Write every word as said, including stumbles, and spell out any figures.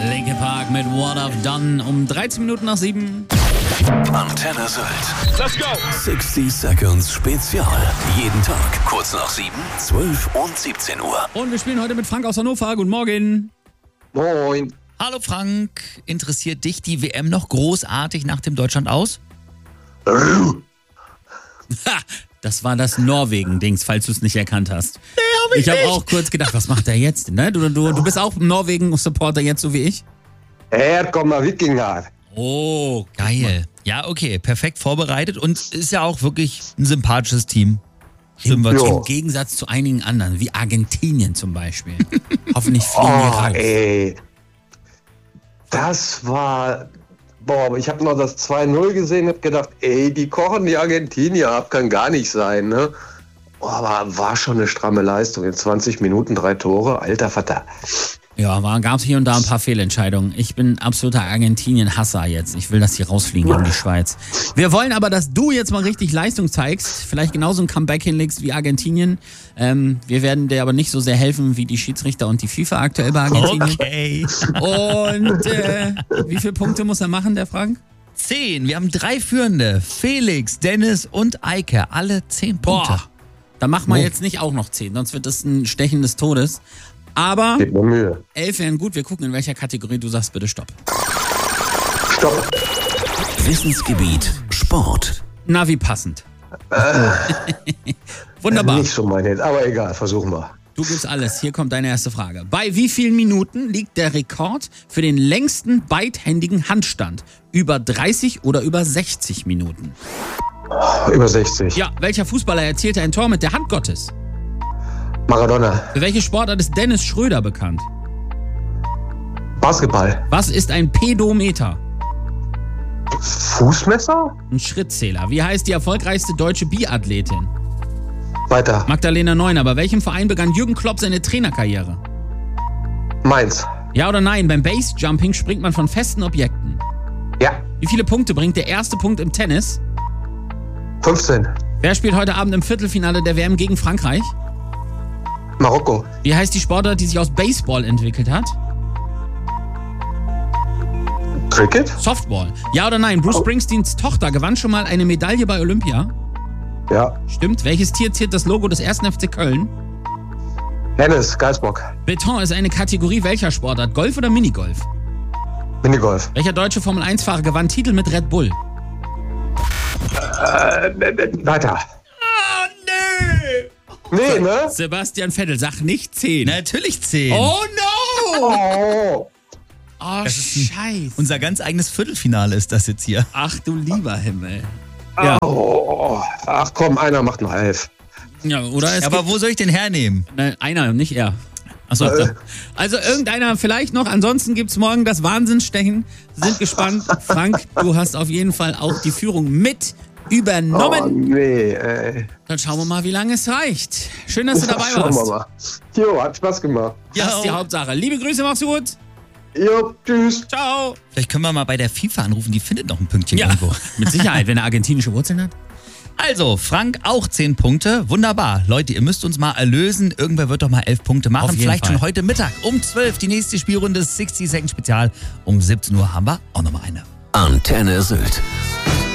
Linkin Park mit What I've Done um dreizehn Minuten nach sieben. Antenne Sylt. Let's go! sechzig Seconds Spezial. Jeden Tag kurz nach sieben, zwölf und siebzehn Uhr. Und wir spielen heute mit Frank aus Hannover. Guten Morgen. Moin. Hallo Frank, interessiert dich die W M noch großartig nach dem Deutschland aus? Ha, das war das Norwegen-Dings, falls du es nicht erkannt hast. Nee, hab ich ich habe auch kurz gedacht, was macht der jetzt? Ne? Du, du, du bist auch Norwegen-Supporter jetzt, so wie ich? Her kommer Wikinger. Oh, geil. Ja, okay, perfekt vorbereitet und ist ja auch wirklich ein sympathisches Team. Stimmen wir Im, zu. Im Gegensatz zu einigen anderen, wie Argentinien zum Beispiel. Hoffentlich fliegen die Oh, raus. ey. Das war... Boah, ich habe noch das zwei null gesehen und hab gedacht, ey, die kochen die Argentinier ab, kann gar nicht sein, ne? Oh, aber war schon eine stramme Leistung. In zwanzig Minuten drei Tore, alter Vater. Ja, gab es hier und da ein paar Fehlentscheidungen. Ich bin absoluter Argentinien-Hasser jetzt. Ich will, dass die rausfliegen in die Schweiz. Wir wollen aber, dass du jetzt mal richtig Leistung zeigst. Vielleicht genauso ein Comeback hinlegst wie Argentinien. Ähm, wir werden dir aber nicht so sehr helfen wie die Schiedsrichter und die FIFA aktuell bei Argentinien. Okay. Und äh, wie viele Punkte muss er machen, der Frank? Zehn. Wir haben drei Führende. Felix, Dennis und Eike. Alle zehn Punkte. Boah, da machen wir jetzt nicht auch noch zehn, sonst wird das ein Stechen des Todes. Aber Gib mir Mühe. elf wären gut. Wir gucken, in welcher Kategorie du sagst. Bitte stopp. Stopp. Wissensgebiet Sport. Na, wie passend. Wunderbar. Nicht so mein Hit, aber egal, versuchen wir. Du gibst alles. Hier kommt deine erste Frage. Bei wie vielen Minuten liegt der Rekord für den längsten beidhändigen Handstand? Über dreißig oder über sechzig Minuten? Über sechzig. Ja, welcher Fußballer erzielte ein Tor mit der Hand Gottes? Maradona. Für welche Sportart ist Dennis Schröder bekannt? Basketball. Was ist ein Pedometer? Fußmesser? Ein Schrittzähler. Wie heißt die erfolgreichste deutsche Biathletin? Weiter. Magdalena Neuner. Bei welchem Verein begann Jürgen Klopp seine Trainerkarriere? Mainz. Ja oder nein? Beim Basejumping springt man von festen Objekten. Ja. Wie viele Punkte bringt der erste Punkt im Tennis? fünfzehn. Wer spielt heute Abend im Viertelfinale der W M gegen Frankreich? Marokko. Wie heißt die Sportart, die sich aus Baseball entwickelt hat? Cricket? Softball. Ja oder nein? Bruce Springsteens Tochter gewann schon mal eine Medaille bei Olympia. Ja. Stimmt. Welches Tier ziert das Logo des ersten F C Köln? Hennes, Geisbock. Beton ist eine Kategorie welcher Sportart? Golf oder Minigolf? Minigolf. Welcher deutsche Formel eins Fahrer gewann Titel mit Red Bull? Äh, weiter. Oh, nee! Nee, ne? Sebastian Vettel, sag nicht zehn. Natürlich zehn. Oh no! Oh. Oh, Das ist ein- scheiße. Unser ganz eigenes Viertelfinale ist das jetzt hier. Ach du lieber Himmel. Ja. Oh. Ach komm, einer macht noch elf. Ja, oder es Ja, aber wo soll ich den hernehmen? Nein, einer, nicht er. Achso, Äh. also irgendeiner vielleicht noch. Ansonsten gibt's morgen das Wahnsinnsstechen. Sind gespannt. Frank, du hast auf jeden Fall auch die Führung mit Oh übernommen. nee, ey. Dann schauen wir mal, wie lange es reicht. Schön, dass du dabei Schauen wir warst. mal. Jo, hat Spaß gemacht. Das ist die Hauptsache. Liebe Grüße, mach's gut. Jo, tschüss. Ciao. Vielleicht können wir mal bei der FIFA anrufen, die findet noch ein Pünktchen Ja, irgendwo. mit Sicherheit, wenn er argentinische Wurzeln hat. Also, Frank auch zehn Punkte. Wunderbar. Leute, ihr müsst uns mal erlösen. Irgendwer wird doch mal elf Punkte machen. Auf jeden Vielleicht Fall. schon heute Mittag um zwölf. Die nächste Spielrunde sechzig Second Spezial. Um siebzehn Uhr haben wir auch nochmal eine. Antenne Sylt.